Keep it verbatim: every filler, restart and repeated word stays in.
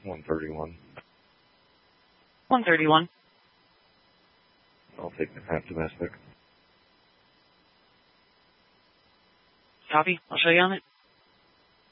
one thirty-one. one thirty-one. I'll take the half domestic. Copy. I'll show you on it.